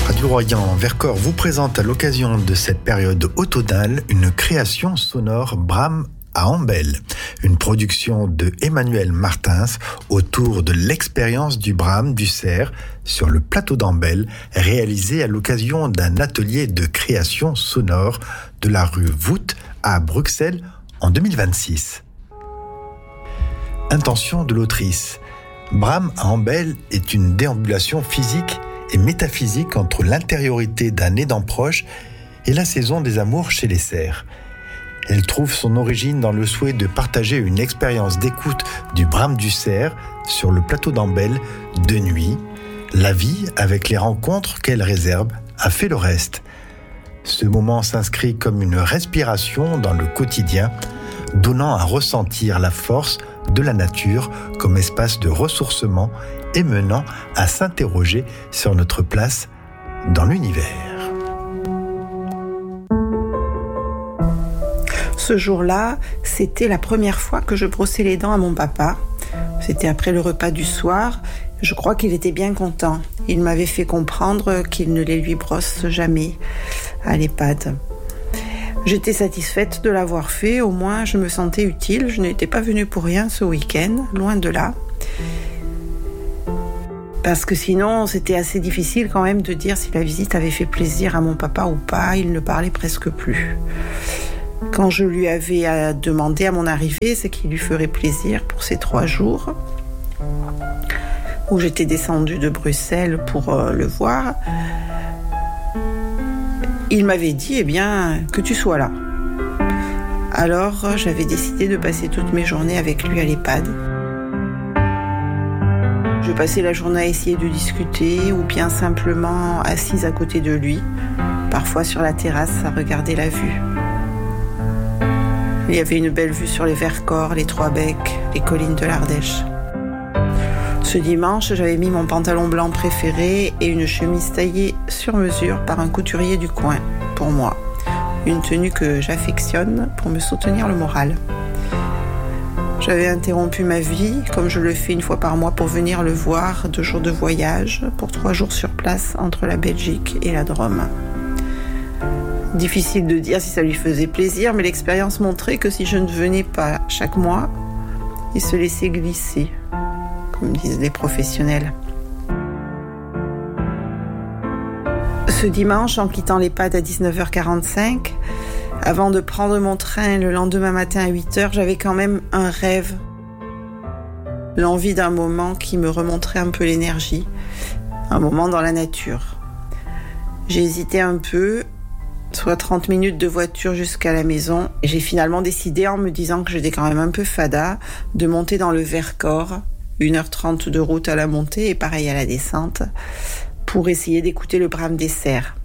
Radio Royan Vercors vous présente à l'occasion de cette période automnale une création sonore Bram à Ambel, une production de Emmanuel Martins autour de l'expérience du Bram du cerf sur le plateau d'Ambel, réalisée à l'occasion d'un atelier de création sonore de la rue Voet à Bruxelles en 2026. Intention de l'autrice. Bram à Ambel est une déambulation physique et métaphysique entre l'intériorité d'un aidant proche et la saison des amours chez les cerfs. Elle trouve son origine dans le souhait de partager une expérience d'écoute du Bram du cerf sur le plateau d'Ambel de nuit. La vie, avec les rencontres qu'elle réserve, a fait le reste. Ce moment s'inscrit comme une respiration dans le quotidien, donnant à ressentir la force de la nature comme espace de ressourcement et menant à s'interroger sur notre place dans l'univers. Ce jour-là, c'était la première fois que je brossais les dents à mon papa. C'était après le repas du soir. Je crois qu'il était bien content. Il m'avait fait comprendre qu'il ne les lui brosse jamais à l'EHPAD. J'étais satisfaite de l'avoir fait, au moins je me sentais utile. Je n'étais pas venue pour rien ce week-end, loin de là. Parce que sinon, c'était assez difficile quand même de dire si la visite avait fait plaisir à mon papa ou pas. Il ne parlait presque plus. Quand je lui avais demandé à mon arrivée ce qui lui ferait plaisir pour ces 3 jours, où j'étais descendue de Bruxelles pour le voir, il m'avait dit que tu sois là. Alors j'avais décidé de passer toutes mes journées avec lui à l'EHPAD. Je passais la journée à essayer de discuter ou bien simplement assise à côté de lui, parfois sur la terrasse à regarder la vue. Il y avait une belle vue sur les Vercors, les Trois-Becs, les collines de l'Ardèche. Ce dimanche, j'avais mis mon pantalon blanc préféré et une chemise taillée sur mesure par un couturier du coin, pour moi. Une tenue que j'affectionne pour me soutenir le moral. J'avais interrompu ma vie, comme je le fais une fois par mois, pour venir le voir, 2 jours de voyage, pour 3 jours sur place entre la Belgique et la Drôme. Difficile de dire si ça lui faisait plaisir, mais l'expérience montrait que si je ne venais pas chaque mois, il se laissait glisser, comme disent les professionnels. Ce dimanche, en quittant l'EHPAD à 19h45, avant de prendre mon train le lendemain matin à 8h, j'avais quand même un rêve. L'envie d'un moment qui me remonterait un peu l'énergie, un moment dans la nature. J'ai hésité un peu, soit 30 minutes de voiture jusqu'à la maison. Et j'ai finalement décidé, en me disant que j'étais quand même un peu fada, de monter dans le Vercors, 1h30 de route à la montée et pareil à la descente, pour essayer d'écouter le Bram des cerfs.